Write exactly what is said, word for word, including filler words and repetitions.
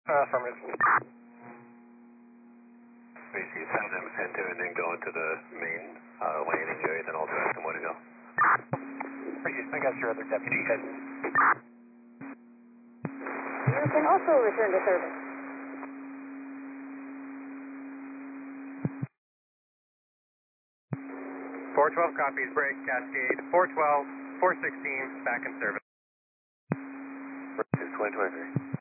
Uh, affirmative. B C send them into and then go into the main uh, landing area, then I'll direct them where to go. Appreciate it. I got your other deputy head. You can also return to service. four twelve copies, break, Cascade. four twelve, four sixteen, back in service. twenty twenty-three.